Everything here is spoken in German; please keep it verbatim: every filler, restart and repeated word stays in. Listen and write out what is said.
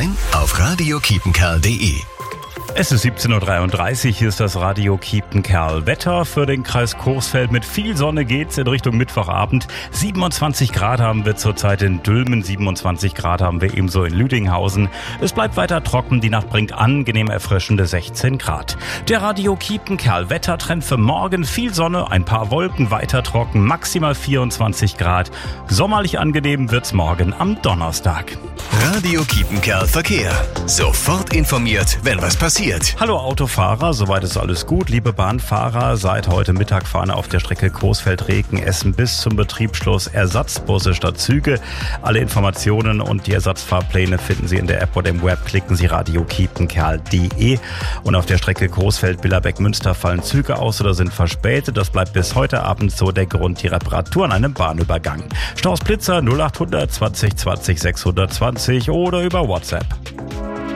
online auf radio kiepenkerl punkt de. Es ist siebzehn Uhr dreiunddreißig, hier ist das Radio Kiepenkerl. Wetter für den Kreis Coesfeld. Mit viel Sonne geht's in Richtung Mittwochabend. siebenundzwanzig Grad haben wir zurzeit in Dülmen, siebenundzwanzig Grad haben wir ebenso in Lüdinghausen. Es bleibt weiter trocken, die Nacht bringt angenehm erfrischende sechzehn Grad. Der Radio Kiepenkerl Wettertrend für morgen: viel Sonne, ein paar Wolken, weiter trocken, maximal vierundzwanzig Grad. Sommerlich angenehm wird's morgen am Donnerstag. Radio Kiepenkerl Verkehr. Sofort informiert, wenn was passiert. Hallo Autofahrer, soweit ist alles gut. Liebe Bahnfahrer, seit heute Mittag fahren auf der Strecke Coesfeld-Reken-Essen bis zum Betriebsschluss Ersatzbusse statt Züge. Alle Informationen und die Ersatzfahrpläne finden Sie in der App oder im Web. Klicken Sie radio kiepenkerl punkt de. Und auf der Strecke Coesfeld-Billerbeck-Münster fallen Züge aus oder sind verspätet. Das bleibt bis heute Abend so. Der Grund: die Reparatur an einem Bahnübergang. Staus Blitzer null achthundert zwanzig zwanzig sechshundertzwanzig oder über WhatsApp.